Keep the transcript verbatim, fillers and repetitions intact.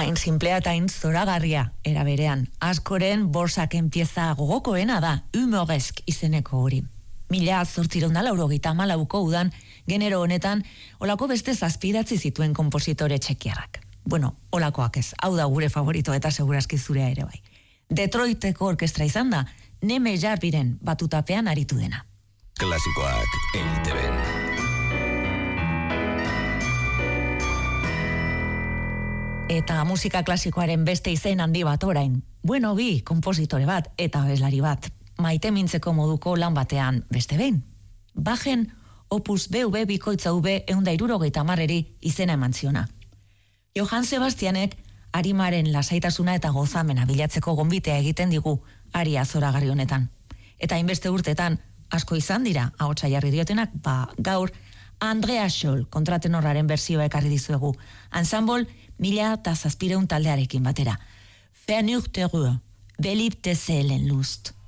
Hain simplea eta hain zoragarria, era berean. Askoren borsaken pieza gogokoena da, humoresk izeneko hori. Mila zortzireun da laurogeita hamalauko udan, genero honetan, olako beste zazpidatzi zituen konpositore txekiarrak. Bueno, olakoak ez, hau da gure favorito eta segurazki zurea ere bai. Detroiteko orkestra izan da, Neme Jarbiren batutapean aritu dena. Klasikoak E I Te Ben. Eta musika klasikoaren beste izen handi bat orain. Bueno bi, konpositore bat eta abeslari bat. Maite mintzeko moduko lan batean beste behin. Bajen opus B V bikoitza V eunda irurogeita marreri izena eman ziona. Johann Sebastianek arimaren lasaitasuna eta gozamena bilatzeko gonbitea egiten digu aria zoragarri honetan. Eta hainbeste urtetan asko izan dira ahotsa jarri diotenak, ba gaur Andrea Scholl kontratenorraren bersioa ekarri dizuegu. Ensemble mila eta zazpireun taldearekin batera. Vernünftige Ruhe, beliebte Seelenlust.